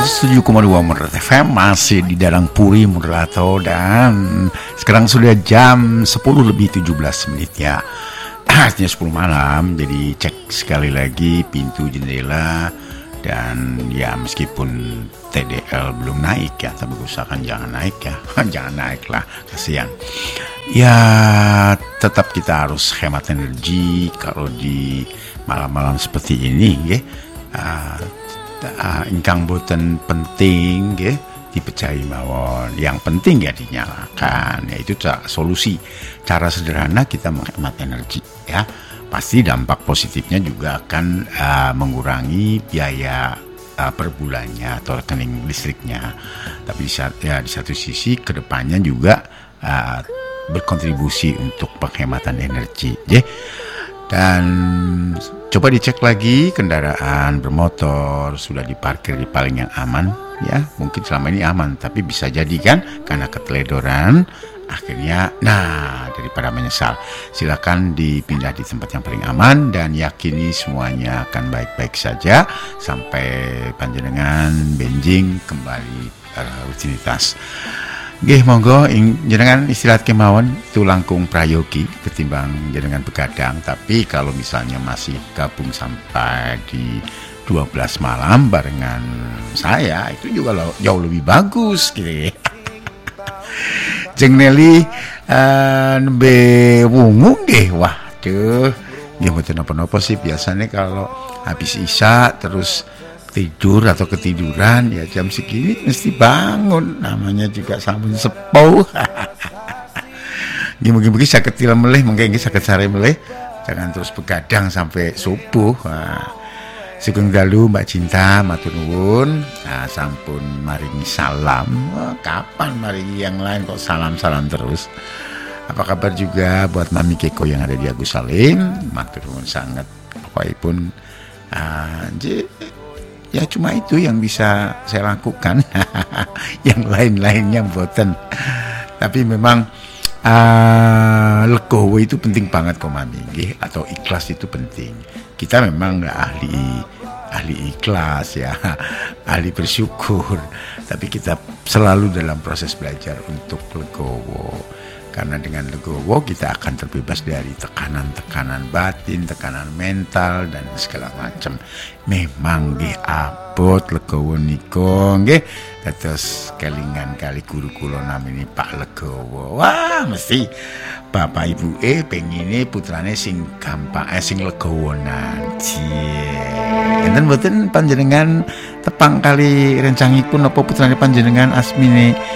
107,2 Moderato FM masih di Dadang Puri Moderato, dan sekarang sudah jam 10 lebih 17 menit ya. Artinya 10 malam, jadi cek sekali lagi pintu jendela. Dan ya meskipun TDL belum naik ya, tapi usahakan jangan naik ya. Jangan naik lah, kasihan. Ya tetap kita harus hemat energi kalau di malam-malam seperti ini ya. Ingkang boten penting ya dipercayai mawon, yang penting ya dinyalakan, yaitu solusi cara sederhana kita menghemat energi ya. Pasti dampak positifnya juga akan mengurangi biaya per bulannya atau rekening listriknya, tapi di satu sisi kedepannya juga berkontribusi untuk penghematan energi ya. Dan coba dicek lagi kendaraan bermotor sudah diparkir di paling yang aman ya. Mungkin selama ini aman, tapi bisa jadi kan karena keteledoran akhirnya daripada menyesal, silakan dipindah di tempat yang paling aman dan yakini semuanya akan baik-baik saja sampai panjenengan benjing kembali rutinitas. Nggih, monggo jenengan istirahat kemawon, itu langkung prayogi ketimbang jenengan begadang. Tapi kalau misalnya masih gabung sampai di 12 malam barengan saya, itu juga jauh lebih bagus gitu. Jeng Nelly nembe wungu nggih. Waduh, nggih mboten napa-napa sih, biasanya kalau habis isya terus tidur atau ketiduran ya jam segini mesti bangun, namanya juga sampun sepuh. Mugi-mugi saged tilem melih, mengke saged sare melih, jangan terus begadang sampai subuh. Sugeng dalu Mbak Cinta, matur nuwun. Sampun maringi salam. Kapan maringi yang lain kok salam-salam terus? Apa kabar juga buat Mami Keko yang ada di Agus Salim? Matur nuwun sangat. Pokokipun ya cuma itu yang bisa saya lakukan. Yang lain-lainnya mboten. Tapi memang legowo itu penting banget kok Mami, atau ikhlas itu penting. Kita memang nggak ahli ikhlas ya, ahli bersyukur, tapi kita selalu dalam proses belajar untuk legowo. Karena dengan legowo kita akan terbebas dari tekanan-tekanan batin, tekanan mental dan segala macam. Memang nggih abot legowo niko nggih. Terus kelingan kali guru kula namine Pak Legowo. Wah, mesti bapak ibu pengine putrane sing gampang sing legowonan. Enten mboten panjenengan tepang kali rencangipun apa putrane panjenengan asmine